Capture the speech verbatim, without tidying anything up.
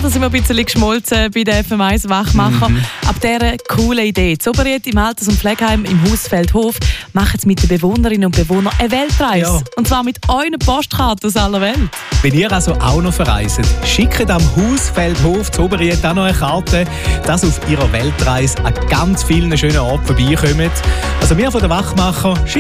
da sind wir ein bisschen geschmolzen bei den F M eins Wachmacher. Mhm. Ab dieser coolen Idee. Die Oberried im Alters- und Pflegeheim im Haus Feldhof machen es mit den Bewohnerinnen und Bewohnern eine Weltreise. Ja. Und zwar mit euren Postkarten aus aller Welt. Wenn ihr also auch noch verreist, schickt am Haus Feldhof zu Oberried auch noch eine Karte, dass auf ihrer Weltreise an ganz vielen schönen Orten vorbeikommt. Also wir von den Wachmacher schicken